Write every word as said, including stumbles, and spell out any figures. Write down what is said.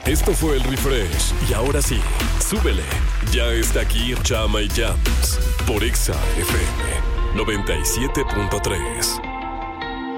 Esto fue el refresh. Y ahora sí, súbele. Ya está aquí Chama y Jams. Por Exa F M noventa y siete punto tres.